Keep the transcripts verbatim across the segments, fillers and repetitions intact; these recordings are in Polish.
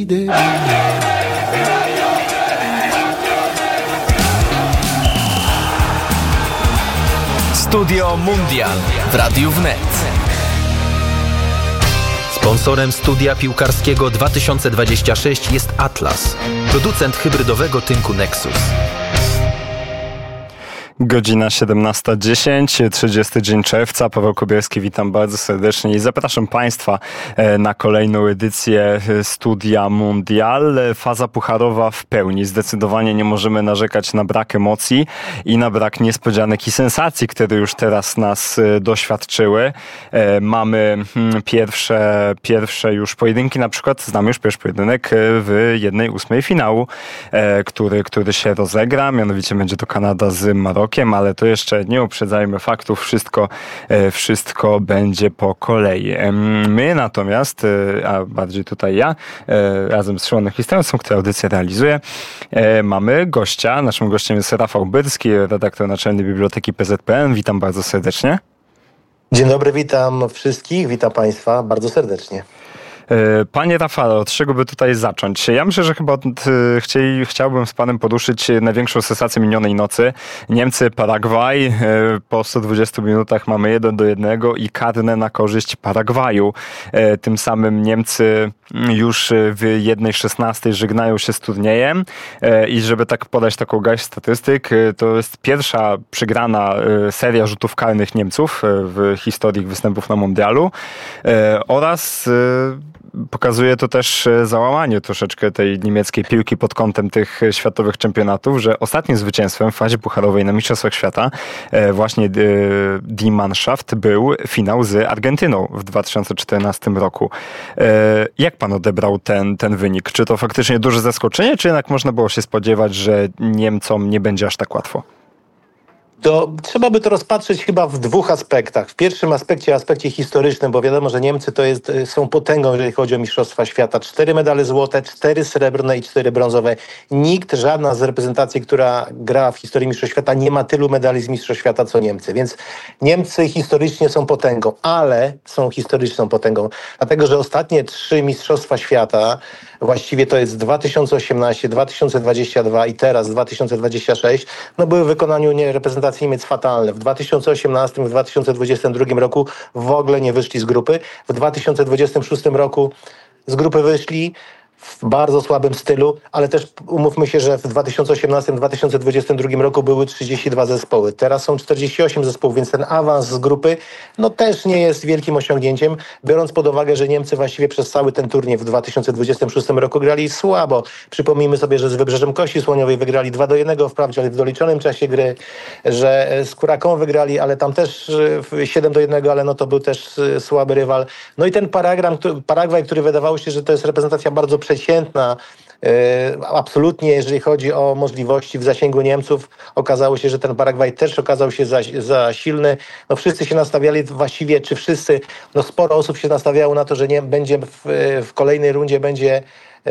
Studio Mundial w Radiu Wnet. Sponsorem studia piłkarskiego dwa tysiące dwudziestego szóstego jest Atlas, producent hybrydowego tynku Nexus. Godzina siedemnasta dziesięć, trzydziesty dzień czerwca. Paweł Kobielski, witam bardzo serdecznie i zapraszam Państwa na kolejną edycję Studia Mundial. Faza pucharowa w pełni. Zdecydowanie nie możemy narzekać na brak emocji i na brak niespodzianek i sensacji, które już teraz nas doświadczyły. Mamy pierwsze, pierwsze już pojedynki, na przykład znamy już pierwszy pojedynek w jednej ósmej finału, który, który się rozegra, mianowicie będzie to Kanada z Marokiem. Ale to jeszcze nie uprzedzajmy faktów, wszystko, wszystko będzie po kolei. My natomiast, a bardziej tutaj ja, razem z Szymonem Chistensą, który audycję realizuje, mamy gościa. Naszym gościem jest Rafał Byrski, redaktor naczelny Biblioteki P Z P N. Witam bardzo serdecznie. Dzień dobry, witam wszystkich, witam Państwa bardzo serdecznie. Panie Rafale, od czego by tutaj zacząć? Ja myślę, że chyba chcieli, chciałbym z Panem poruszyć największą sensację minionej nocy. Niemcy, Paragwaj. Po stu dwudziestu minutach mamy jeden do jednego i karne na korzyść Paragwaju. Tym samym Niemcy już w jednej szesnastej żegnają się z turniejem. I żeby tak podać taką garść statystyk, to jest pierwsza przegrana seria rzutów karnych Niemców w historii występów na mundialu. Oraz pokazuje to też załamanie troszeczkę tej niemieckiej piłki pod kątem tych światowych czempionatów, że ostatnim zwycięstwem w fazie pucharowej na Mistrzostwach Świata właśnie Die Mannschaft był finał z Argentyną w dwa tysiące czternastym roku. Jak pan odebrał ten, ten wynik? Czy to faktycznie duże zaskoczenie, czy jednak można było się spodziewać, że Niemcom nie będzie aż tak łatwo? To trzeba by to rozpatrzeć chyba w dwóch aspektach. W pierwszym aspekcie, aspekcie historycznym, bo wiadomo, że Niemcy to jest, są potęgą, jeżeli chodzi o Mistrzostwa Świata. Cztery medale złote, cztery srebrne i cztery brązowe. Nikt, żadna z reprezentacji, która gra w historii Mistrzostw Świata, nie ma tylu medali z Mistrzostw Świata, co Niemcy. Więc Niemcy historycznie są potęgą, ale są historyczną potęgą. Dlatego, że ostatnie trzy Mistrzostwa Świata, właściwie to jest dwa tysiące osiemnasty, dwa tysiące dwudziesty drugi i teraz dwa tysiące dwudziesty trzeci, no były w wykonaniu nie, reprezentacji Niemiec fatalne. W dwa tysiące osiemnastym, w dwa tysiące dwudziestym drugim roku w ogóle nie wyszli z grupy. W dwa tysiące dwudziestym szóstym roku z grupy wyszli w bardzo słabym stylu, ale też umówmy się, że w dwa tysiące osiemnastym, dwa tysiące dwudziestym drugim roku były trzydzieści dwa zespoły. Teraz są czterdzieści osiem zespołów, więc ten awans z grupy no też nie jest wielkim osiągnięciem, biorąc pod uwagę, że Niemcy właściwie przez cały ten turniej w dwa tysiące dwudziestym szóstym roku grali słabo. Przypomnijmy sobie, że z Wybrzeżem Kości Słoniowej wygrali dwa do jednego, wprawdzie ale w doliczonym czasie gry, że z Kuraką wygrali, ale tam też siedem do jednego, ale no to był też słaby rywal. No i ten Paragram, Paragwaj, który wydawało się, że to jest reprezentacja bardzo przeciętna, absolutnie, jeżeli chodzi o możliwości w zasięgu Niemców, okazało się, że ten Paragwaj też okazał się za, za silny. No wszyscy się nastawiali, właściwie czy wszyscy, no sporo osób się nastawiało na to, że nie, będzie w, w kolejnej rundzie będzie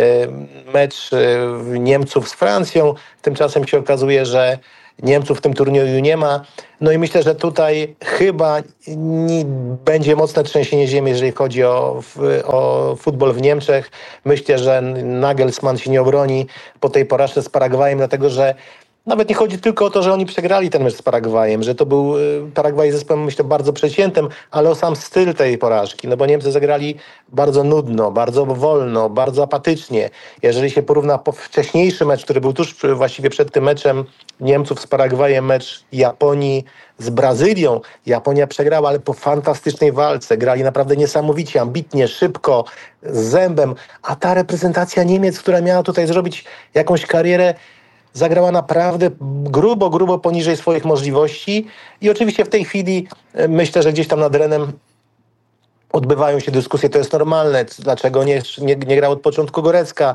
mecz Niemców z Francją. Tymczasem się okazuje, że Niemców w tym turnieju nie ma. No i myślę, że tutaj chyba nie będzie mocne trzęsienie ziemi, jeżeli chodzi o, o futbol w Niemczech. Myślę, że Nagelsmann się nie obroni po tej porażce z Paragwajem, dlatego że nawet nie chodzi tylko o to, że oni przegrali ten mecz z Paragwajem, że to był Paragwaj zespołem, myślę, bardzo przeciętnym, ale o sam styl tej porażki, no bo Niemcy zagrali bardzo nudno, bardzo wolno, bardzo apatycznie. Jeżeli się porówna po wcześniejszy mecz, który był tuż właściwie przed tym meczem Niemców z Paragwajem, mecz Japonii z Brazylią. Japonia przegrała, ale po fantastycznej walce. Grali naprawdę niesamowicie, ambitnie, szybko, z zębem, a ta reprezentacja Niemiec, która miała tutaj zrobić jakąś karierę, zagrała naprawdę grubo, grubo poniżej swoich możliwości i oczywiście w tej chwili myślę, że gdzieś tam nad Renem odbywają się dyskusje, to jest normalne, dlaczego nie, nie, nie grał od początku Gorecka,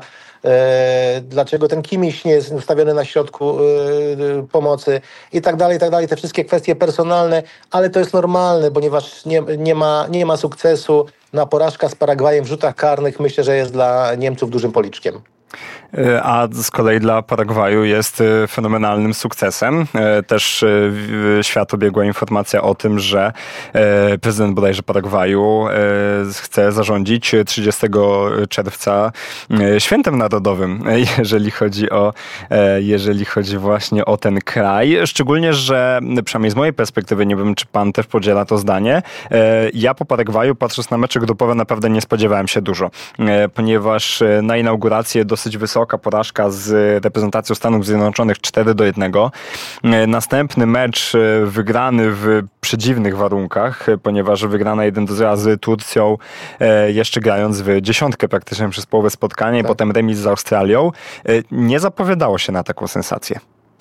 e, dlaczego ten Kimiś nie jest ustawiony na środku e, pomocy i tak dalej, i tak dalej, te wszystkie kwestie personalne, ale to jest normalne, ponieważ nie, nie, ma, nie ma sukcesu, na porażka z Paragwajem w rzutach karnych myślę, że jest dla Niemców dużym policzkiem. A z kolei dla Paragwaju jest fenomenalnym sukcesem. Też w świat obiegła informacja o tym, że prezydent bodajże Paragwaju chce zarządzić trzydziestego czerwca świętem narodowym, jeżeli chodzi o, jeżeli chodzi właśnie o ten kraj. Szczególnie, że przynajmniej z mojej perspektywy, nie wiem, czy pan też podziela to zdanie, ja po Paragwaju, patrząc na mecze grupowe, naprawdę nie spodziewałem się dużo, ponieważ na inaugurację dosyć wysoka porażka z reprezentacją Stanów Zjednoczonych cztery do jednego. Następny mecz wygrany w przedziwnych warunkach, ponieważ wygrana jeden do zera z Turcją, jeszcze grając w dziesiątkę praktycznie przez połowę spotkania, tak. I potem remis z Australią. Nie zapowiadało się na taką sensację.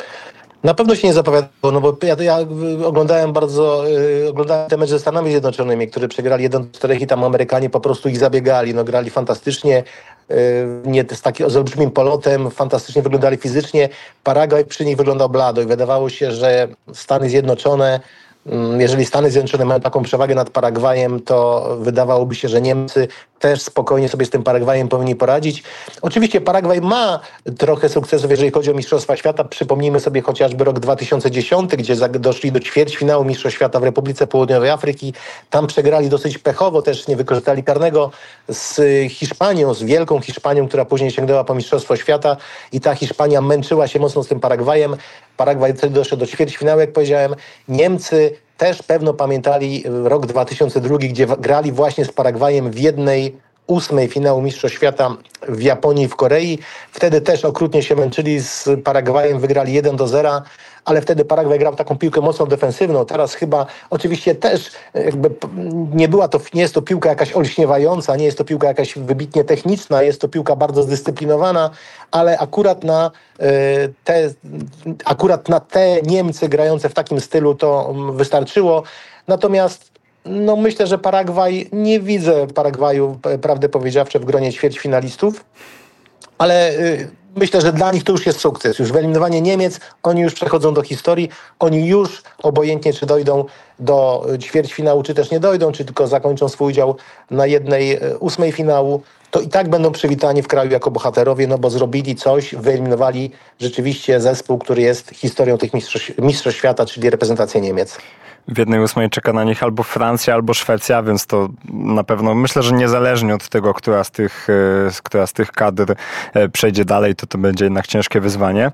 Na pewno się nie zapowiadało, no bo ja, ja oglądałem bardzo, yy, oglądałem te mecze ze Stanami Zjednoczonymi, które przegrali jeden do czterech i tam Amerykanie po prostu ich zabiegali, no grali fantastycznie, yy, nie z takim z olbrzymim polotem, fantastycznie wyglądali fizycznie. Paragwaj przy nich wyglądał blado i wydawało się, że Stany Zjednoczone, jeżeli Stany Zjednoczone mają taką przewagę nad Paragwajem, to wydawałoby się, że Niemcy też spokojnie sobie z tym Paragwajem powinni poradzić. Oczywiście Paragwaj ma trochę sukcesów, jeżeli chodzi o Mistrzostwa Świata. Przypomnijmy sobie chociażby rok dwa tysiące dziesiąty, gdzie doszli do ćwierćfinału Mistrzostw Świata w Republice Południowej Afryki. Tam przegrali dosyć pechowo, też nie wykorzystali karnego z Hiszpanią, z wielką Hiszpanią, która później sięgnęła po Mistrzostwo Świata i ta Hiszpania męczyła się mocno z tym Paragwajem. Paragwaj wtedy doszedł do ćwierćfinału, jak powiedziałem. Niemcy też pewno pamiętali rok dwa tysiące drugi, gdzie grali właśnie z Paragwajem w jednej ósmej finału Mistrzostw Świata w Japonii i w Korei. Wtedy też okrutnie się męczyli z Paragwajem, wygrali jeden do zera, ale wtedy Paragwaj grał taką piłkę mocno defensywną. Teraz chyba oczywiście też jakby nie była to, nie jest to piłka jakaś olśniewająca, nie jest to piłka jakaś wybitnie techniczna, jest to piłka bardzo zdyscyplinowana, ale akurat na te, akurat na te Niemcy grające w takim stylu to wystarczyło. Natomiast no myślę, że Paragwaj, nie widzę Paragwaju, prawdę powiedziawszy, w gronie ćwierćfinalistów, ale y, myślę, że dla nich to już jest sukces. Już wyeliminowanie Niemiec, oni już przechodzą do historii, oni już obojętnie, czy dojdą do ćwierćfinału, czy też nie dojdą, czy tylko zakończą swój udział na jednej ósmej finału, to i tak będą przywitani w kraju jako bohaterowie, no bo zrobili coś, wyeliminowali rzeczywiście zespół, który jest historią tych mistrzostw, mistrzostw świata, czyli reprezentacja Niemiec. W jednej ósmej czeka na nich albo Francja, albo Szwecja, więc to na pewno, myślę, że niezależnie od tego, która z tych, która z tych kadr przejdzie dalej, to to będzie jednak ciężkie wyzwanie.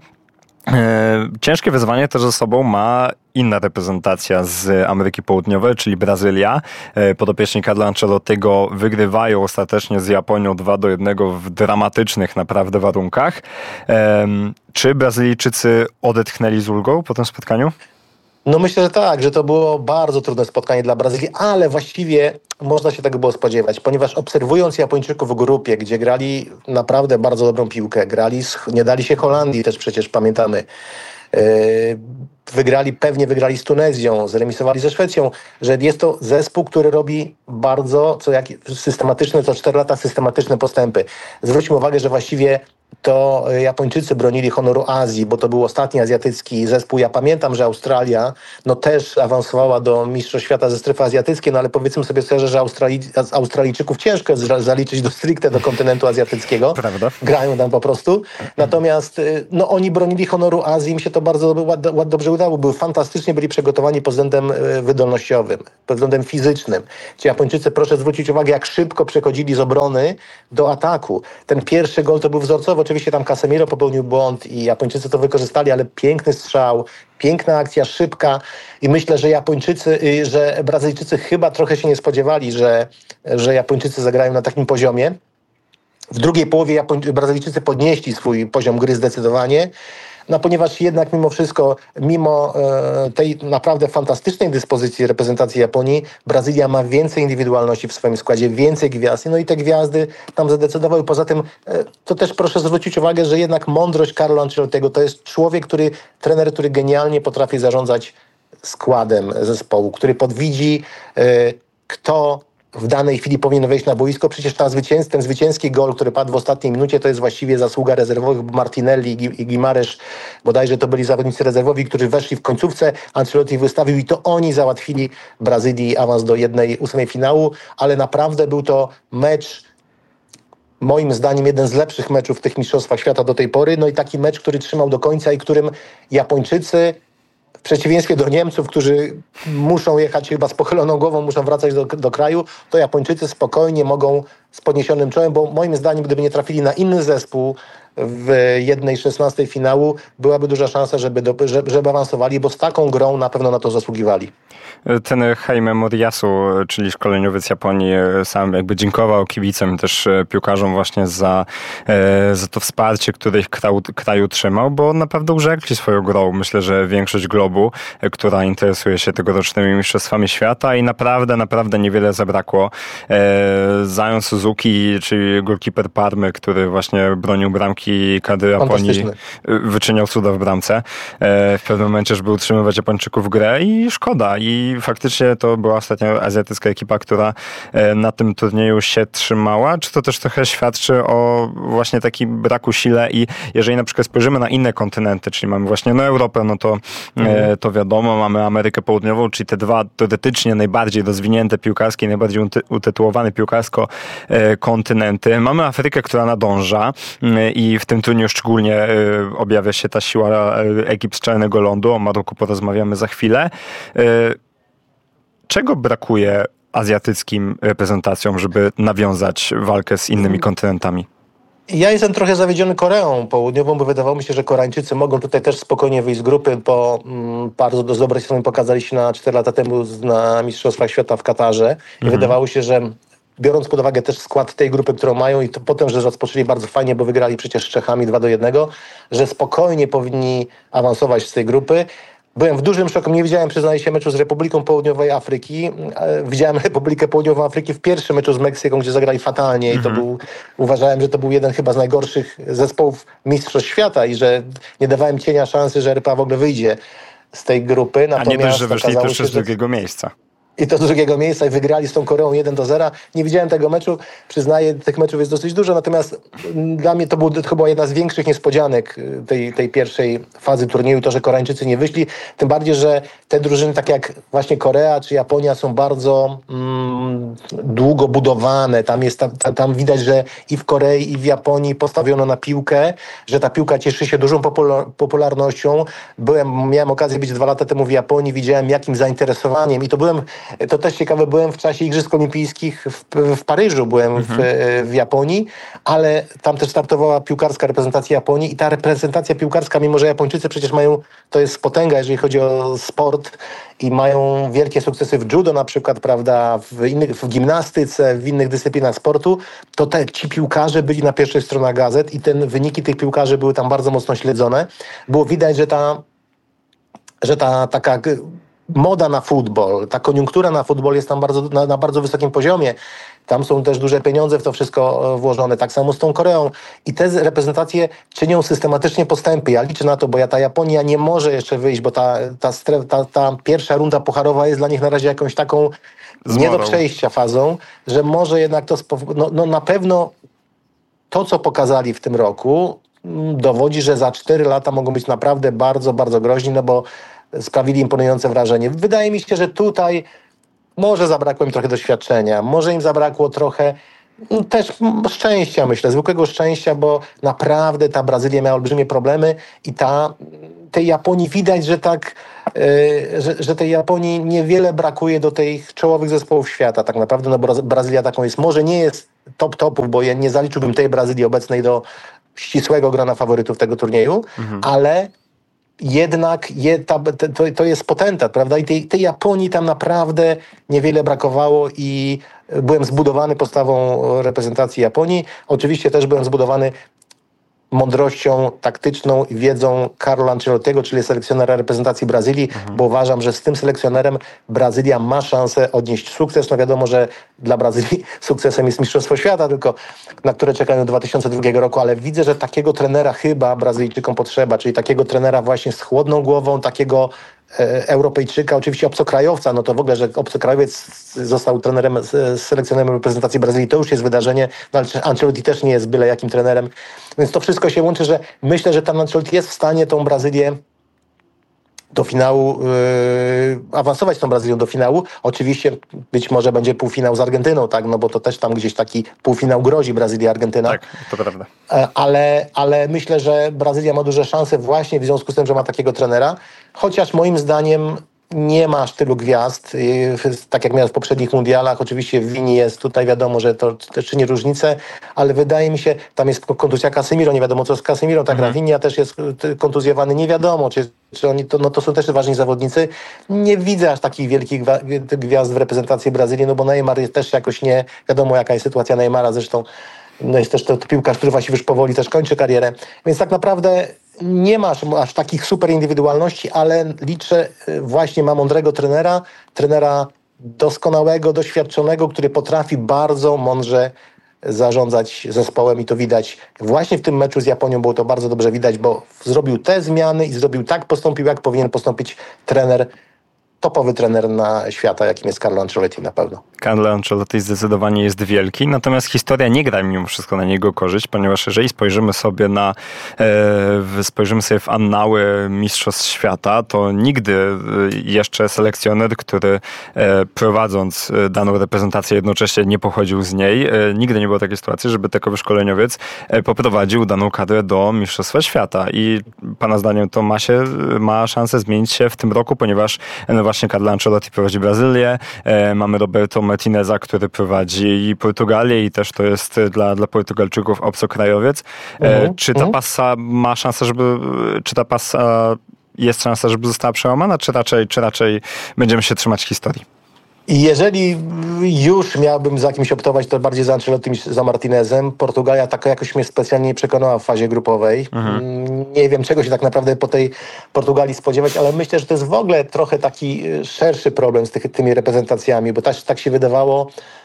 Ciężkie wyzwanie też ze sobą ma inna reprezentacja z Ameryki Południowej, czyli Brazylia. Podopieczni Carlo Ancelottiego wygrywają ostatecznie z Japonią dwa do jednego w dramatycznych naprawdę warunkach. Czy Brazylijczycy odetchnęli z ulgą po tym spotkaniu? No myślę, że tak, że to było bardzo trudne spotkanie dla Brazylii, ale właściwie można się tego było spodziewać, ponieważ obserwując Japończyków w grupie, gdzie grali naprawdę bardzo dobrą piłkę, grali, z, nie dali się Holandii, też przecież pamiętamy, yy, wygrali, pewnie wygrali z Tunezją, zremisowali ze Szwecją, że jest to zespół, który robi bardzo co jak, systematyczne, co cztery lata systematyczne postępy. Zwróćmy uwagę, że właściwie to Japończycy bronili honoru Azji, bo to był ostatni azjatycki zespół. Ja pamiętam, że Australia no też awansowała do Mistrzostw Świata ze strefy azjatyckiej, no ale powiedzmy sobie szczerze, że Australi- Australijczyków ciężko zaliczyć do stricte do kontynentu azjatyckiego. Prawda. Grają tam po prostu. Natomiast no oni bronili honoru Azji, im się to bardzo ład, ład, dobrze udało. Były fantastycznie, byli przygotowani pod względem wydolnościowym, pod względem fizycznym. Ci Japończycy, proszę zwrócić uwagę, jak szybko przechodzili z obrony do ataku. Ten pierwszy gol to był wzorcowy. Oczywiście tam Casemiro popełnił błąd i Japończycy to wykorzystali, ale piękny strzał, piękna akcja, szybka i myślę, że Japończycy, że Brazylijczycy chyba trochę się nie spodziewali, że, że Japończycy zagrają na takim poziomie. W drugiej połowie Japoń- Brazylijczycy podnieśli swój poziom gry zdecydowanie, no ponieważ jednak mimo wszystko, mimo e, tej naprawdę fantastycznej dyspozycji reprezentacji Japonii, Brazylia ma więcej indywidualności w swoim składzie, więcej gwiazd, no i te gwiazdy tam zadecydowały. Poza tym e, to też proszę zwrócić uwagę, że jednak mądrość Carlo Ancelottiego to jest człowiek, który, trener, który genialnie potrafi zarządzać składem zespołu, który podwidzi, e, kto w danej chwili powinien wejść na boisko. Przecież ta zwycięz, ten zwycięski gol, który padł w ostatniej minucie, to jest właściwie zasługa rezerwowych, bo Martinelli i Guimarães, bodajże to byli zawodnicy rezerwowi, którzy weszli w końcówce, Ancelotti wystawił i to oni załatwili Brazylii awans do jednej ósmej finału, ale naprawdę był to mecz moim zdaniem jeden z lepszych meczów w tych mistrzostwach świata do tej pory. No i taki mecz, który trzymał do końca i którym Japończycy, w przeciwieństwie do Niemców, którzy muszą jechać chyba z pochyloną głową, muszą wracać do, do kraju, to Japończycy spokojnie mogą z podniesionym czołem, bo moim zdaniem, gdyby nie trafili na inny zespół w jednej szesnastej finału, byłaby duża szansa, żeby, do, żeby, żeby awansowali, bo z taką grą na pewno na to zasługiwali. Ten Heime Moriyasu, czyli szkoleniowiec Japonii, sam jakby dziękował kibicom, też piłkarzom właśnie za, za to wsparcie, które ich kraju, kraju trzymał, bo naprawdę urzekli swoją grą. Myślę, że większość globu, która interesuje się tegorocznymi mistrzostwami świata i naprawdę, naprawdę niewiele zabrakło. Zion Suzuki, czyli goalkeeper Parmy, który właśnie bronił bramki kadry Japonii, wyczyniał cuda w bramce. W pewnym momencie, żeby utrzymywać Japończyków w grę i szkoda. I faktycznie to była ostatnia azjatycka ekipa, która na tym turnieju się trzymała. Czy to też trochę świadczy o właśnie takim braku sile i jeżeli na przykład spojrzymy na inne kontynenty, czyli mamy właśnie no Europę, no to, mhm. to wiadomo, mamy Amerykę Południową, czyli te dwa teoretycznie najbardziej rozwinięte piłkarskie, najbardziej utytułowane piłkarsko kontynenty. Mamy Afrykę, która nadąża i w tym turnieju szczególnie objawia się ta siła ekip z Czarnego Lądu. O Maroku porozmawiamy za chwilę. Czego brakuje azjatyckim reprezentacjom, żeby nawiązać walkę z innymi kontynentami? Ja jestem trochę zawiedziony Koreą Południową, bo wydawało mi się, że Koreańczycy mogą tutaj też spokojnie wyjść z grupy, bo mm, bardzo z dobrej strony pokazali się na cztery lata temu na Mistrzostwach Świata w Katarze. Mhm. I wydawało się, że biorąc pod uwagę też skład tej grupy, którą mają i to potem, że rozpoczęli bardzo fajnie, bo wygrali przecież z Czechami dwa do jednego, że spokojnie powinni awansować z tej grupy. Byłem w dużym szoku, nie widziałem, przyznaję się, meczu z Republiką Południowej Afryki. Widziałem Republikę Południową Afryki w pierwszym meczu z Meksyką, gdzie zagrali fatalnie i to był, uważałem, że to był jeden chyba z najgorszych zespołów mistrzostw świata i że nie dawałem cienia szansy, że R P A w ogóle wyjdzie z tej grupy. Natomiast a nie też, że wyszli też z drugiego miejsca. I to z drugiego miejsca i wygrali z tą Koreą jeden do zera. Nie widziałem tego meczu, przyznaję, tych meczów jest dosyć dużo, natomiast dla mnie to, był, to chyba jedna z większych niespodzianek tej, tej pierwszej fazy turnieju, to, że Koreańczycy nie wyszli. Tym bardziej, że te drużyny, tak jak właśnie Korea czy Japonia, są bardzo mm, długo budowane. Tam, jest, tam, tam widać, że i w Korei, i w Japonii postawiono na piłkę, że ta piłka cieszy się dużą popular- popularnością. Byłem, miałem okazję być dwa lata temu w Japonii, widziałem jakim zainteresowaniem i to byłem To też ciekawe, byłem w czasie Igrzysk Olimpijskich w, w Paryżu, byłem mhm. w, w Japonii, ale tam też startowała piłkarska reprezentacja Japonii i ta reprezentacja piłkarska, mimo że Japończycy przecież mają, to jest potęga, jeżeli chodzi o sport i mają wielkie sukcesy w judo na przykład, prawda, w, innych, w gimnastyce, w innych dyscyplinach sportu, to te, ci piłkarze byli na pierwszych stronach gazet i te wyniki tych piłkarzy były tam bardzo mocno śledzone. Było widać, że ta, że ta taka moda na futbol, ta koniunktura na futbol jest tam bardzo, na, na bardzo wysokim poziomie. Tam są też duże pieniądze w to wszystko włożone. Tak samo z tą Koreą. I te reprezentacje czynią systematycznie postępy. Ja liczę na to, bo ja, ta Japonia nie może jeszcze wyjść, bo ta, ta, stref, ta, ta pierwsza runda pucharowa jest dla nich na razie jakąś taką Zmorą. nie do przejścia fazą, że może jednak to... Spow- no, no na pewno to, co pokazali w tym roku, dowodzi, że za cztery lata mogą być naprawdę bardzo, bardzo groźni, no bo sprawili imponujące wrażenie. Wydaje mi się, że tutaj może zabrakło im trochę doświadczenia, może im zabrakło trochę no, też szczęścia, myślę, zwykłego szczęścia, bo naprawdę ta Brazylia miała olbrzymie problemy i ta, tej Japonii widać, że tak, yy, że, że tej Japonii niewiele brakuje do tych czołowych zespołów świata tak naprawdę, no bo Brazylia taką jest, może nie jest top topów, bo ja nie zaliczyłbym tej Brazylii obecnej do ścisłego grona faworytów tego turnieju, mhm. ale jednak je, ta, to, to jest potentat, prawda? I tej, tej Japonii tam naprawdę niewiele brakowało i byłem zbudowany postawą reprezentacji Japonii. Oczywiście też byłem zbudowany mądrością taktyczną i wiedzą Carlo Ancelottiego, czyli selekcjonera reprezentacji Brazylii, mhm. bo uważam, że z tym selekcjonerem Brazylia ma szansę odnieść sukces. No wiadomo, że dla Brazylii sukcesem jest Mistrzostwo Świata, tylko na które czekają dwa tysiące drugiego roku, ale widzę, że takiego trenera chyba Brazylijczykom potrzeba, czyli takiego trenera właśnie z chłodną głową, takiego e, Europejczyka, oczywiście obcokrajowca, no to w ogóle, że obcokrajowiec został trenerem, selekcjonerem reprezentacji Brazylii, to już jest wydarzenie, no ale Ancelotti też nie jest byle jakim trenerem, więc to wszystko się łączy, że myślę, że tam Ancelotti jest w stanie tą Brazylię do finału, yy, awansować z tą Brazylią do finału. Oczywiście być może będzie półfinał z Argentyną, tak, no bo to też tam gdzieś taki półfinał grozi Brazylia-Argentyna. Tak, to prawda. Ale, ale myślę, że Brazylia ma duże szanse właśnie w związku z tym, że ma takiego trenera, chociaż moim zdaniem nie ma aż tylu gwiazd, tak jak miał w poprzednich mundialach. Oczywiście w Wini jest, tutaj wiadomo, że to też czyni różnicę, ale wydaje mi się, tam jest kontuzja Casemiro, nie wiadomo co z Casemiro, tak, mhm. Rafinha też jest kontuzjowany, nie wiadomo, czy, czy oni, to, no to są też ważni zawodnicy. Nie widzę aż takich wielkich gwiazd w reprezentacji Brazylii, no bo Neymar jest też jakoś nie, wiadomo jaka jest sytuacja Neymara, zresztą no jest też to, to piłkarz, który właściwie już powoli też kończy karierę, więc tak naprawdę nie masz aż takich super indywidualności, ale liczę, właśnie ma mądrego trenera, trenera doskonałego, doświadczonego, który potrafi bardzo mądrze zarządzać zespołem i to widać właśnie w tym meczu z Japonią, było to bardzo dobrze widać, bo zrobił te zmiany i zrobił tak, postąpił jak powinien postąpić trener, topowy trener na świata, jakim jest Carlo Ancelotti na pewno. Carlo Ancelotti zdecydowanie jest wielki, natomiast historia nie gra mimo wszystko na niego korzyść, ponieważ jeżeli spojrzymy sobie na e, spojrzymy sobie w annały Mistrzostw Świata, to nigdy jeszcze selekcjoner, który e, prowadząc daną reprezentację jednocześnie nie pochodził z niej, e, nigdy nie było takiej sytuacji, żeby takowy szkoleniowiec e, poprowadził daną kadrę do Mistrzostwa Świata i pana zdaniem to ma się, ma szansę zmienić się w tym roku, ponieważ no właśnie Carlo Ancelotti prowadzi Brazylię, e, mamy Roberto Martineza, który prowadzi Portugalię i też to jest dla, dla Portugalczyków obcokrajowiec. E, mm-hmm. Czy ta mm-hmm. pasa ma szansę, żeby, czy ta pasa jest szansa, żeby została przełamana, czy raczej, czy raczej będziemy się trzymać historii? I jeżeli już miałbym za kimś optować, to bardziej za Ancelotti niż za Martinezem. Portugalia taka jakoś mnie specjalnie nie przekonała w fazie grupowej. Mhm. Nie wiem, czego się tak naprawdę po tej Portugalii spodziewać, ale myślę, że to jest w ogóle trochę taki szerszy problem z tych, tymi reprezentacjami, bo tak, tak się wydawało,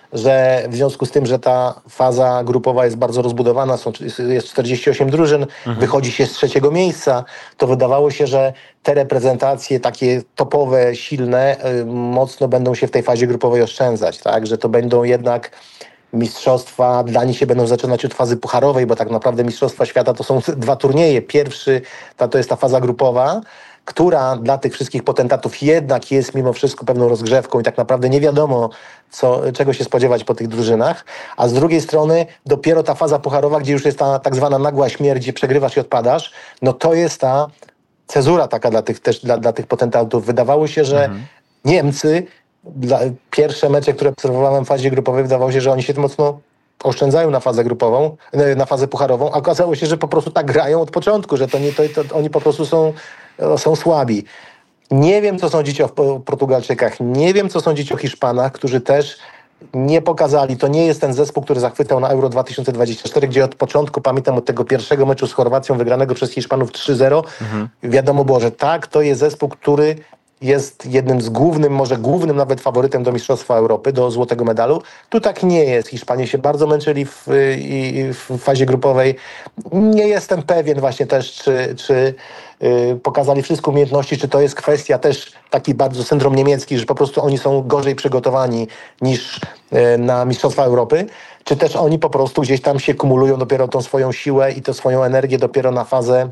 że w związku z tym, że ta faza grupowa jest bardzo rozbudowana, są, jest czterdzieści osiem drużyn, mhm. wychodzi się z trzeciego miejsca, to wydawało się, że te reprezentacje takie topowe, silne, y, mocno będą się w tej fazie grupowej oszczędzać, tak? Że to będą jednak mistrzostwa, dla nich się będą zaczynać od fazy pucharowej, bo tak naprawdę Mistrzostwa Świata to są dwa turnieje. Pierwszy to, to jest ta faza grupowa, która dla tych wszystkich potentatów jednak jest mimo wszystko pewną rozgrzewką i tak naprawdę nie wiadomo, co, czego się spodziewać po tych drużynach. A z drugiej strony dopiero ta faza pucharowa, gdzie już jest ta tak zwana nagła śmierć, gdzie przegrywasz i odpadasz, no to jest ta cezura taka dla tych, też dla, dla tych potentatów. Wydawało się, że mhm. Niemcy, dla, pierwsze mecze, które obserwowałem w fazie grupowej, wydawało się, że oni się mocno oszczędzają na fazę grupową, na fazę pucharową, a okazało się, że po prostu tak grają od początku, że to nie, to, to oni po prostu są, są słabi. Nie wiem, co sądzicie o Portugalczykach, nie wiem, co sądzicie o Hiszpanach, którzy też nie pokazali, to nie jest ten zespół, który zachwytał na Euro dwa tysiące dwudziestym czwartym, gdzie od początku, pamiętam od tego pierwszego meczu z Chorwacją wygranego przez Hiszpanów trzy zero, mhm. wiadomo było, że tak, to jest zespół, który jest jednym z głównym, może głównym nawet faworytem do Mistrzostwa Europy, do złotego medalu. Tu tak nie jest. Hiszpanie się bardzo męczyli w, i, w fazie grupowej. Nie jestem pewien właśnie też, czy, czy yy, pokazali wszystkie umiejętności, czy to jest kwestia też taki bardzo syndrom niemiecki, że po prostu oni są gorzej przygotowani niż yy, na Mistrzostwa Europy, czy też oni po prostu gdzieś tam się kumulują dopiero tą swoją siłę i tę swoją energię dopiero na fazę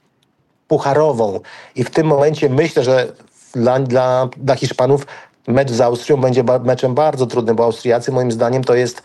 pucharową. I w tym momencie myślę, że Dla, dla, dla Hiszpanów mecz z Austrią będzie ba- meczem bardzo trudnym, bo Austriacy moim zdaniem to jest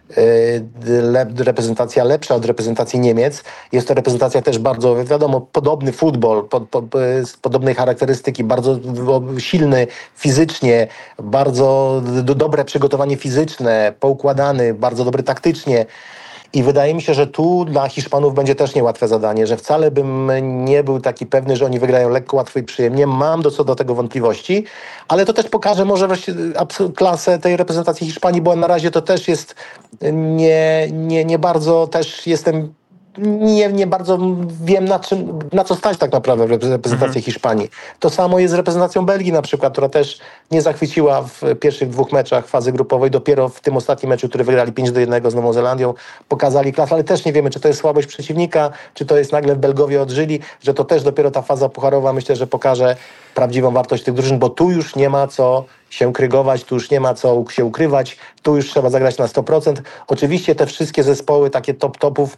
yy, le, reprezentacja lepsza od reprezentacji Niemiec. Jest to reprezentacja też bardzo, wiadomo, podobny futbol, po, po, z podobnej charakterystyki, bardzo silny fizycznie, bardzo do, dobre przygotowanie fizyczne, poukładany, bardzo dobry taktycznie. I wydaje mi się, że tu dla Hiszpanów będzie też niełatwe zadanie, że wcale bym nie był taki pewny, że oni wygrają lekko, łatwo i przyjemnie. Mam do co do tego wątpliwości, ale to też pokaże może wreszcie klasę tej reprezentacji Hiszpanii, bo na razie to też jest nie, nie, nie bardzo też jestem... Nie, nie bardzo wiem, na, czym, na co stać tak naprawdę w reprezentacji mhm. Hiszpanii. To samo jest z reprezentacją Belgii na przykład, która też nie zachwyciła w pierwszych dwóch meczach fazy grupowej. Dopiero w tym ostatnim meczu, który wygrali pięć do jednego z Nową Zelandią, pokazali klasę, ale też nie wiemy, czy to jest słabość przeciwnika, czy to jest nagle Belgowie odżyli, że to też dopiero ta faza pucharowa, myślę, że pokaże prawdziwą wartość tych drużyn, bo tu już nie ma co się krygować, tu już nie ma co się ukrywać, tu już trzeba zagrać na sto procent. Oczywiście te wszystkie zespoły takie top-topów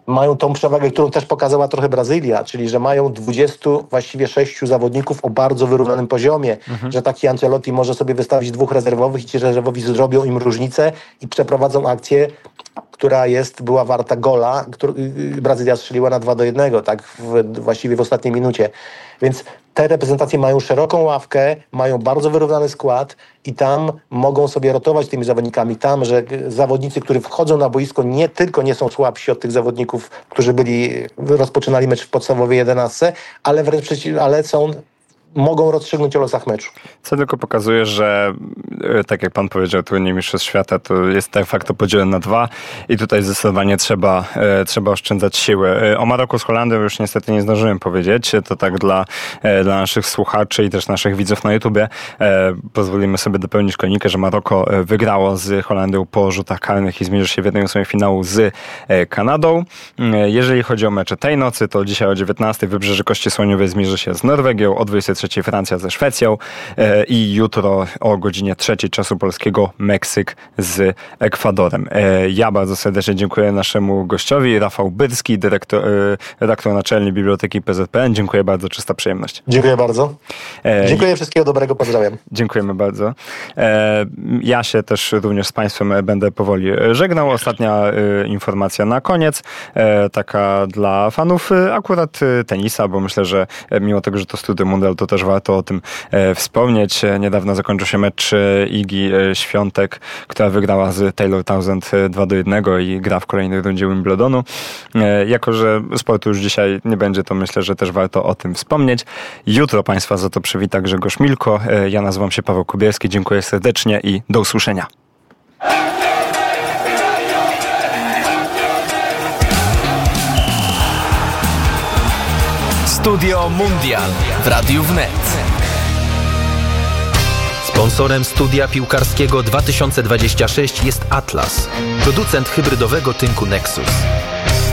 mają tą przewagę, którą też pokazała trochę Brazylia, czyli że mają dwudziestu, właściwie sześciu zawodników o bardzo wyrównanym poziomie, mhm. że taki Ancelotti może sobie wystawić dwóch rezerwowych i ci rezerwowi zrobią im różnicę i przeprowadzą akcję, która jest, była warta gola, który Brazylia strzeliła na dwa do jednego, tak w, właściwie w ostatniej minucie. Więc te reprezentacje mają szeroką ławkę, mają bardzo wyrównany skład i tam mogą sobie rotować tymi zawodnikami. Tam, że zawodnicy, którzy wchodzą na boisko, nie tylko nie są słabsi od tych zawodników, którzy byli, rozpoczynali mecz w podstawowej jedenastce, ale wręcz przeciw, ale są mogą rozstrzygnąć o losach meczu. Co tylko pokazuje, że tak jak pan powiedział, turniej Mistrzostw Świata to jest de facto podzielony na dwa i tutaj zdecydowanie trzeba, e, trzeba oszczędzać siły. O Maroku z Holandią już niestety nie zdążyłem powiedzieć. To tak dla, e, dla naszych słuchaczy i też naszych widzów na YouTubie. E, pozwolimy sobie dopełnić kronikę, że Maroko wygrało z Holandią po rzutach karnych i zmierzy się w jednej ósmej finału z e, Kanadą. E, jeżeli chodzi o mecze tej nocy, to dzisiaj o dziewiętnastej Wybrzeże Kości Słoniowej zmierzy się z Norwegią, o dwudziestej trzeciej Francja ze Szwecją e, i jutro o godzinie trzeciej czasu polskiego Meksyk z Ekwadorem. E, ja bardzo serdecznie dziękuję naszemu gościowi, Rafał Byrski, dyrektor, e, redaktor naczelny Biblioteki P Z P N. Dziękuję bardzo, czysta przyjemność. Dziękuję bardzo. E, dziękuję, wszystkiego dobrego, pozdrawiam. Dziękujemy bardzo. E, ja się też również z Państwem będę powoli żegnał. Ostatnia e, informacja na koniec, e, taka dla fanów e, akurat e, tenisa, bo myślę, że e, mimo tego, że to Studio Mundial, to też warto o tym e, wspomnieć. Niedawno zakończył się mecz Igi Świątek, która wygrała z Taylor Townsend dwa do jednego i gra w kolejnej rundzie Wimbledonu. E, jako, że sportu już dzisiaj nie będzie, to myślę, że też warto o tym wspomnieć. Jutro Państwa za to przywita Grzegorz Milko. E, ja nazywam się Paweł Kubielski. Dziękuję serdecznie i do usłyszenia. Studio Mundial w Radiu Wnet. Sponsorem Studia Piłkarskiego dwa tysiące dwudziestego szóstego jest Atlas, producent hybrydowego tynku Nexus.